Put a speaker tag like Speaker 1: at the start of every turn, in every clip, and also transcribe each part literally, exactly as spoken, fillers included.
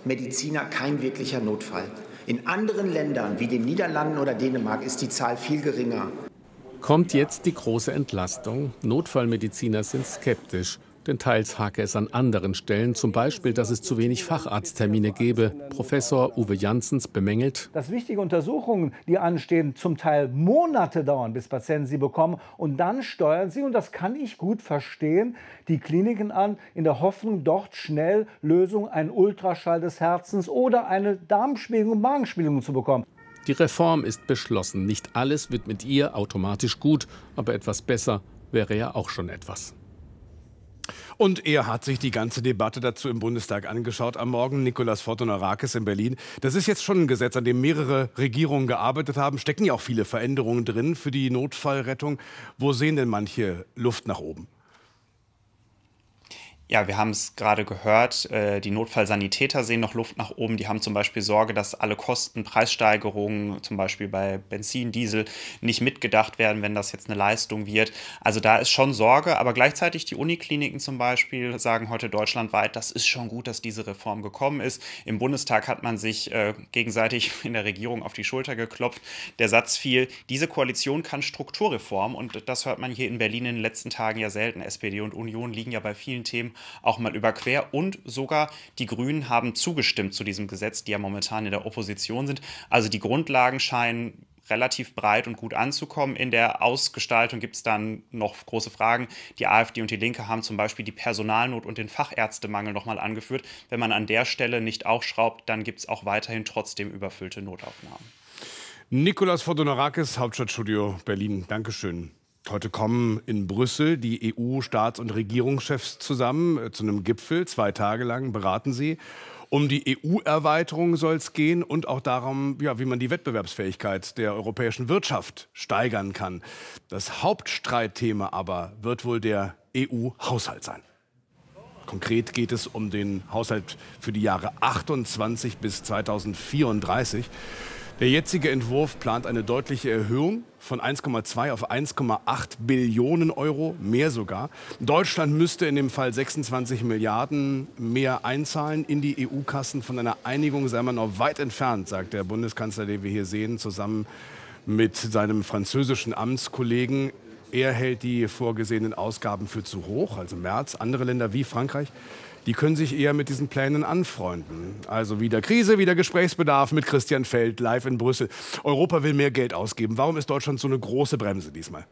Speaker 1: Mediziner kein wirklicher Notfall. In anderen Ländern wie den Niederlanden oder Dänemark ist die Zahl viel geringer.
Speaker 2: Kommt jetzt die große Entlastung? Notfallmediziner sind skeptisch. Denn teils hake es an anderen Stellen, zum Beispiel, dass es zu wenig Facharzttermine gebe. Professor Uwe Janssens bemängelt,
Speaker 3: dass wichtige Untersuchungen, die anstehen, zum Teil Monate dauern, bis Patienten sie bekommen. Und dann steuern sie, und das kann ich gut verstehen, die Kliniken an, in der Hoffnung, dort schnell Lösungen, einen Ultraschall des Herzens oder eine Darmspiegelung, Magenspiegelung zu bekommen.
Speaker 2: Die Reform ist beschlossen. Nicht alles wird mit ihr automatisch gut, aber etwas besser wäre ja auch schon etwas.
Speaker 4: Und er hat sich die ganze Debatte dazu im Bundestag angeschaut am Morgen. Nicolas Fortunarakis in Berlin. Das ist jetzt schon ein Gesetz, an dem mehrere Regierungen gearbeitet haben. Stecken ja auch viele Veränderungen drin für die Notfallrettung. Wo sehen denn manche Luft nach oben?
Speaker 5: Ja, wir haben es gerade gehört, äh, die Notfallsanitäter sehen noch Luft nach oben. Die haben zum Beispiel Sorge, dass alle Kosten, Preissteigerungen, zum Beispiel bei Benzin, Diesel, nicht mitgedacht werden, wenn das jetzt eine Leistung wird. Also da ist schon Sorge, aber gleichzeitig die Unikliniken zum Beispiel sagen heute deutschlandweit, das ist schon gut, dass diese Reform gekommen ist. Im Bundestag hat man sich äh, gegenseitig in der Regierung auf die Schulter geklopft. Der Satz fiel, diese Koalition kann Strukturreform, und das hört man hier in Berlin in den letzten Tagen ja selten. S P D und Union liegen ja bei vielen Themen auch mal überquer, und sogar die Grünen haben zugestimmt zu diesem Gesetz, die ja momentan in der Opposition sind. Also die Grundlagen scheinen relativ breit und gut anzukommen. In der Ausgestaltung gibt es dann noch große Fragen. Die AfD und die Linke haben zum Beispiel die Personalnot und den Fachärztemangel nochmal angeführt. Wenn man an der Stelle nicht auch schraubt, dann gibt es auch weiterhin trotzdem überfüllte Notaufnahmen.
Speaker 4: Nicolas Fortunarakis, Hauptstadtstudio Berlin. Dankeschön. Heute kommen in Brüssel die E U-Staats- und Regierungschefs zusammen zu einem Gipfel. Zwei Tage lang beraten sie. Um die E U-Erweiterung soll es gehen und auch darum, ja, wie man die Wettbewerbsfähigkeit der europäischen Wirtschaft steigern kann. Das Hauptstreitthema aber wird wohl der E U-Haushalt sein. Konkret geht es um den Haushalt für die Jahre achtundzwanzig bis zweitausendvierunddreißig. Der jetzige Entwurf plant eine deutliche Erhöhung von eins Komma zwei auf eins Komma acht Billionen Euro, mehr sogar. Deutschland müsste in dem Fall sechsundzwanzig Milliarden mehr einzahlen in die E U-Kassen. Von einer Einigung sei man noch weit entfernt, sagt der Bundeskanzler, den wir hier sehen, zusammen mit seinem französischen Amtskollegen. Er hält die vorgesehenen Ausgaben für zu hoch, also Merz. Andere Länder wie Frankreich, die können sich eher mit diesen Plänen anfreunden. Also wieder Krise, wieder Gesprächsbedarf mit Christian Feld, live in Brüssel. Europa will mehr Geld ausgeben. Warum ist Deutschland so eine große Bremse diesmal?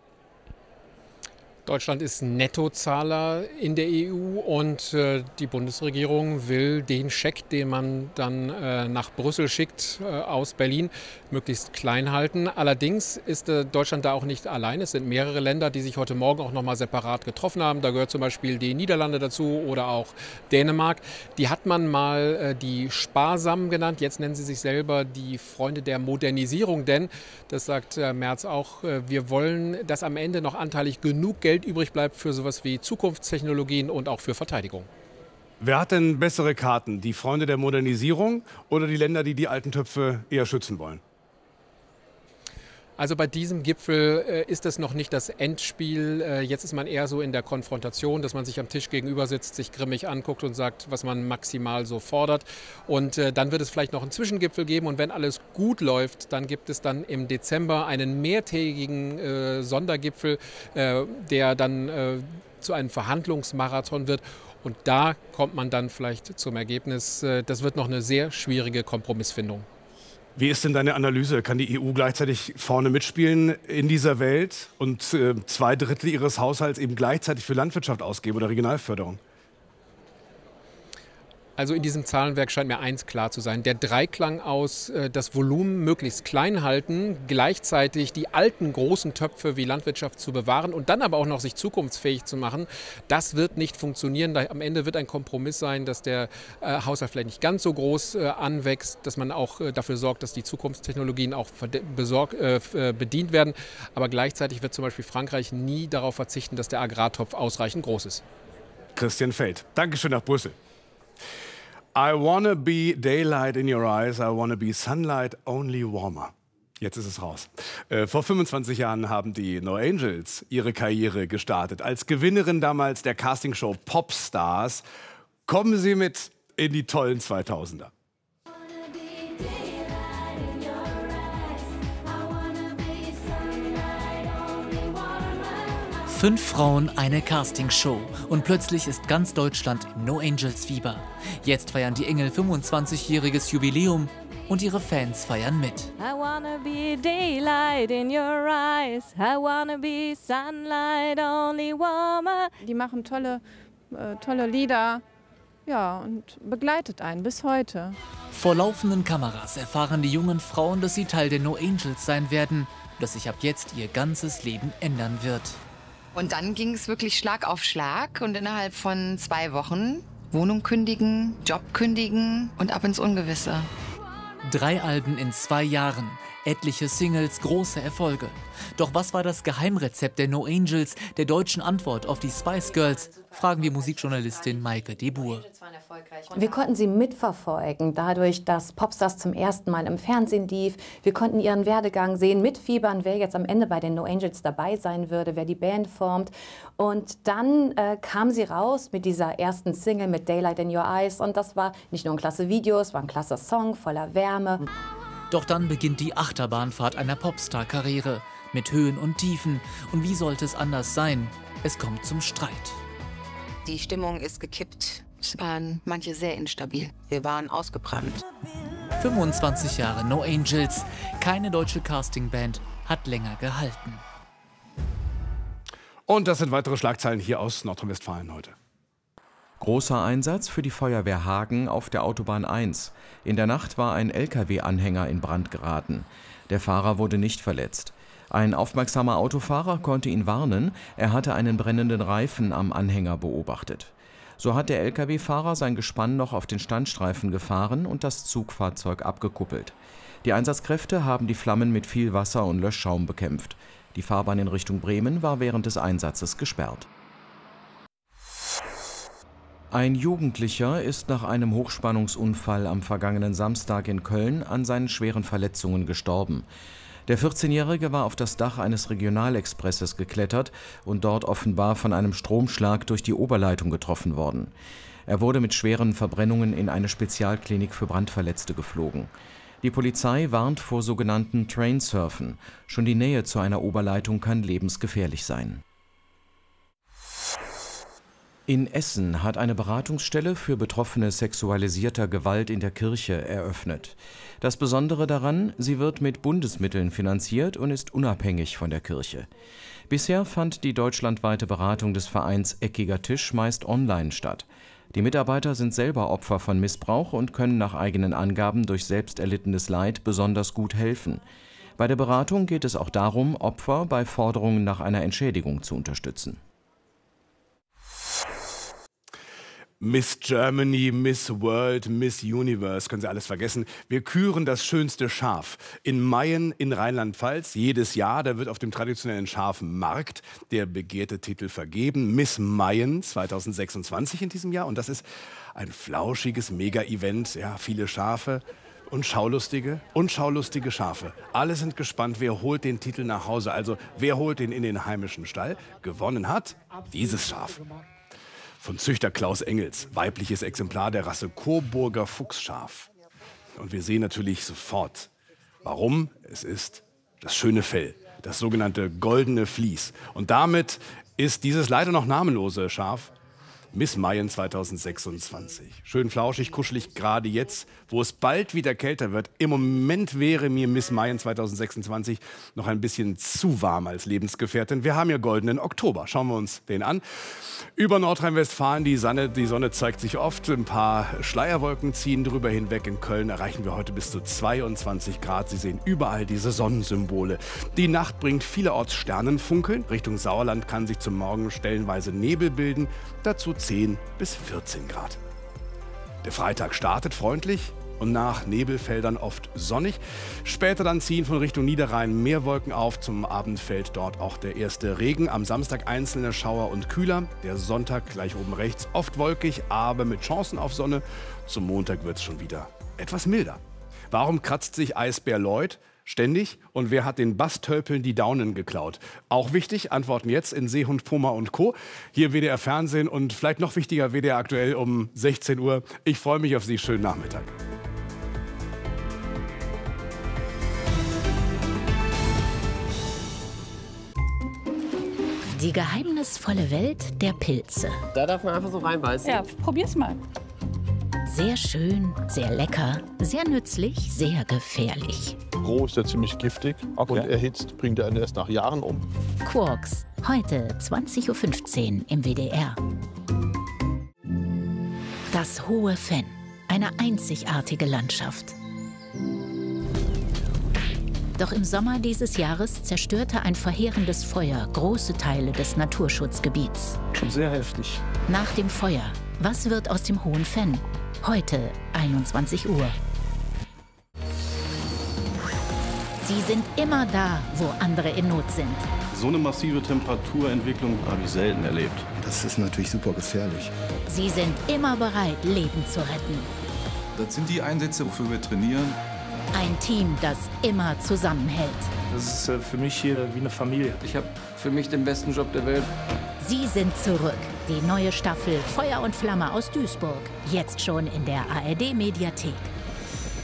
Speaker 6: Deutschland ist Nettozahler in der E U, und äh, die Bundesregierung will den Scheck, den man dann äh, nach Brüssel schickt, äh, aus Berlin, möglichst klein halten. Allerdings ist äh, Deutschland da auch nicht allein. Es sind mehrere Länder, die sich heute Morgen auch noch mal separat getroffen haben. Da gehört zum Beispiel die Niederlande dazu oder auch Dänemark. Die hat man mal äh, die Sparsamen genannt. Jetzt nennen sie sich selber die Freunde der Modernisierung. Denn, das sagt äh, Merz auch, äh, wir wollen, dass am Ende noch anteilig genug Geld übrig bleibt für sowas wie Zukunftstechnologien und auch für Verteidigung.
Speaker 4: Wer hat denn bessere Karten? Die Freunde der Modernisierung oder die Länder, die die alten Töpfe eher schützen wollen?
Speaker 6: Also bei diesem Gipfel äh, ist das noch nicht das Endspiel. Äh, jetzt ist man eher so in der Konfrontation, dass man sich am Tisch gegenüber sitzt, sich grimmig anguckt und sagt, was man maximal so fordert. Und äh, dann wird es vielleicht noch einen Zwischengipfel geben. Und wenn alles gut läuft, dann gibt es dann im Dezember einen mehrtägigen äh, Sondergipfel, äh, der dann äh, zu einem Verhandlungsmarathon wird. Und da kommt man dann vielleicht zum Ergebnis, äh, das wird noch eine sehr schwierige Kompromissfindung.
Speaker 4: Wie ist denn deine Analyse? Kann die E U gleichzeitig vorne mitspielen in dieser Welt und äh, zwei Drittel ihres Haushalts eben gleichzeitig für Landwirtschaft ausgeben oder Regionalförderung?
Speaker 6: Also in diesem Zahlenwerk scheint mir eins klar zu sein. Der Dreiklang aus äh, das Volumen möglichst klein halten, gleichzeitig die alten großen Töpfe wie Landwirtschaft zu bewahren und dann aber auch noch sich zukunftsfähig zu machen, das wird nicht funktionieren. Da, am Ende wird ein Kompromiss sein, dass der äh, Haushalt vielleicht nicht ganz so groß äh, anwächst, dass man auch äh, dafür sorgt, dass die Zukunftstechnologien auch besorg, äh, bedient werden. Aber gleichzeitig wird zum Beispiel Frankreich nie darauf verzichten, dass der Agrartopf ausreichend groß ist.
Speaker 4: Christian Feld, Dankeschön nach Brüssel. I wanna be daylight in your eyes, I wanna be sunlight only warmer. Jetzt ist es raus. Äh, vor fünfundzwanzig Jahren haben die No Angels ihre Karriere gestartet. Als Gewinnerin damals der Castingshow Popstars kommen sie mit in die tollen zweitausender.
Speaker 7: Fünf Frauen, eine Castingshow. Und plötzlich ist ganz Deutschland im No Angels Fieber. Jetzt feiern die Engel fünfundzwanzigjähriges Jubiläum und ihre Fans feiern mit.
Speaker 8: I wanna be daylight in your eyes. I wanna be sunlight, only warmer.
Speaker 9: Die machen tolle, äh, tolle Lieder, ja, und begleitet einen bis heute.
Speaker 7: Vor laufenden Kameras erfahren die jungen Frauen, dass sie Teil der No Angels sein werden, dass sich ab jetzt ihr ganzes Leben ändern wird.
Speaker 10: Und dann ging es wirklich Schlag auf Schlag und innerhalb von zwei Wochen Wohnung kündigen, Job kündigen und ab ins Ungewisse.
Speaker 7: Drei Alben in zwei Jahren, etliche Singles, große Erfolge. Doch was war das Geheimrezept der No Angels, der deutschen Antwort auf die Spice Girls? Fragen wir Musikjournalistin Maike de Boer.
Speaker 11: Wir konnten sie mitverfolgen, dadurch, dass Popstars zum ersten Mal im Fernsehen lief. Wir konnten ihren Werdegang sehen, mitfiebern, wer jetzt am Ende bei den No Angels dabei sein würde, wer die Band formt. Und dann äh, kam sie raus mit dieser ersten Single mit Daylight in Your Eyes. Und das war nicht nur ein klasse Video, es war ein klasse Song voller Wärme.
Speaker 7: Doch dann beginnt die Achterbahnfahrt einer Popstar-Karriere mit Höhen und Tiefen. Und wie sollte es anders sein? Es kommt zum Streit.
Speaker 10: Die Stimmung ist gekippt. Es waren manche sehr instabil. Wir waren ausgebrannt.
Speaker 7: fünfundzwanzig Jahre No Angels. Keine deutsche Castingband hat länger gehalten.
Speaker 4: Und das sind weitere Schlagzeilen hier aus Nordrhein-Westfalen heute.
Speaker 12: Großer Einsatz für die Feuerwehr Hagen auf der Autobahn eins. In der Nacht war ein L K W-Anhänger in Brand geraten. Der Fahrer wurde nicht verletzt. Ein aufmerksamer Autofahrer konnte ihn warnen, er hatte einen brennenden Reifen am Anhänger beobachtet. So hat der L K W-Fahrer sein Gespann noch auf den Standstreifen gefahren und das Zugfahrzeug abgekuppelt. Die Einsatzkräfte haben die Flammen mit viel Wasser und Löschschaum bekämpft. Die Fahrbahn in Richtung Bremen war während des Einsatzes gesperrt. Ein Jugendlicher ist nach einem Hochspannungsunfall am vergangenen Samstag in Köln an seinen schweren Verletzungen gestorben. Der vierzehnjährige war auf das Dach eines Regionalexpresses geklettert und dort offenbar von einem Stromschlag durch die Oberleitung getroffen worden. Er wurde mit schweren Verbrennungen in eine Spezialklinik für Brandverletzte geflogen. Die Polizei warnt vor sogenannten Trainsurfen. Schon die Nähe zu einer Oberleitung kann lebensgefährlich sein. In Essen hat eine Beratungsstelle für Betroffene sexualisierter Gewalt in der Kirche eröffnet. Das Besondere daran, sie wird mit Bundesmitteln finanziert und ist unabhängig von der Kirche. Bisher fand die deutschlandweite Beratung des Vereins Eckiger Tisch meist online statt. Die Mitarbeiter sind selber Opfer von Missbrauch und können nach eigenen Angaben durch selbst erlittenes Leid besonders gut helfen. Bei der Beratung geht es auch darum, Opfer bei Forderungen nach einer Entschädigung zu unterstützen.
Speaker 4: Miss Germany, Miss World, Miss Universe, können Sie alles vergessen. Wir küren das schönste Schaf in Mayen in Rheinland-Pfalz. Jedes Jahr, da wird auf dem traditionellen Schafenmarkt der begehrte Titel vergeben. Miss Mayen zweitausendsechsundzwanzig in diesem Jahr. Und das ist ein flauschiges Mega-Event. Ja, viele Schafe und schaulustige und schaulustige Schafe. Alle sind gespannt, wer holt den Titel nach Hause. Also wer holt den in den heimischen Stall. Gewonnen hat dieses Schaf. Von Züchter Klaus Engels, weibliches Exemplar der Rasse Coburger Fuchsschaf. Und wir sehen natürlich sofort, warum. Es ist das schöne Fell, das sogenannte goldene Vlies. Und damit ist dieses leider noch namenlose Schaf Miss Mayen zweitausendsechsundzwanzig. Schön flauschig, kuschelig, gerade jetzt, wo es bald wieder kälter wird. Im Moment wäre mir Miss Mayen zweitausendsechsundzwanzig noch ein bisschen zu warm als Lebensgefährtin. Wir haben ja goldenen Oktober. Schauen wir uns den an. Über Nordrhein-Westfalen, die Sonne, die Sonne zeigt sich oft. Ein paar Schleierwolken ziehen drüber hinweg. In Köln erreichen wir heute bis zu zweiundzwanzig Grad. Sie sehen überall diese Sonnensymbole. Die Nacht bringt vielerorts Sternenfunkeln. Richtung Sauerland kann sich zum Morgen stellenweise Nebel bilden. Dazu zehn bis vierzehn Grad. Der Freitag startet freundlich und nach Nebelfeldern oft sonnig. Später dann ziehen von Richtung Niederrhein mehr Wolken auf. Zum Abend fällt dort auch der erste Regen. Am Samstag einzelne Schauer und kühler. Der Sonntag gleich oben rechts oft wolkig, aber mit Chancen auf Sonne. Zum Montag wird es schon wieder etwas milder. Warum kratzt sich Eisbär Lloyd? ständig? Und wer hat den Bastölpeln die Daunen geklaut? Auch wichtig, Antworten jetzt in Seehund, Puma und Co. Hier W D R Fernsehen und vielleicht noch wichtiger W D R Aktuell um sechzehn Uhr. Ich freue mich auf Sie. Schönen Nachmittag.
Speaker 13: Die geheimnisvolle Welt der Pilze.
Speaker 14: Da darf man einfach so reinbeißen.
Speaker 15: Ja, probier's mal.
Speaker 13: Sehr schön, sehr lecker, sehr nützlich, sehr gefährlich.
Speaker 16: Roh ist er ziemlich giftig okay. und erhitzt bringt er ihn erst nach Jahren um.
Speaker 13: Quarks, heute zwanzig Uhr fünfzehn im W D R. Das Hohe Fenn, eine einzigartige Landschaft. Doch im Sommer dieses Jahres zerstörte ein verheerendes Feuer große Teile des Naturschutzgebiets.
Speaker 17: Schon sehr heftig.
Speaker 13: Nach dem Feuer, was wird aus dem Hohen Fenn? Heute einundzwanzig Uhr. Sie sind immer da, wo andere in Not sind.
Speaker 17: So eine massive Temperaturentwicklung habe ich selten erlebt.
Speaker 18: Das ist natürlich super gefährlich.
Speaker 13: Sie sind immer bereit, Leben zu retten.
Speaker 19: Das sind die Einsätze, wofür wir trainieren.
Speaker 13: Ein Team, das immer zusammenhält.
Speaker 17: Das ist für mich hier wie eine Familie.
Speaker 14: Ich habe für mich den besten Job der Welt.
Speaker 13: Sie sind zurück. Die neue Staffel Feuer und Flamme aus Duisburg. Jetzt schon in der A R D-Mediathek.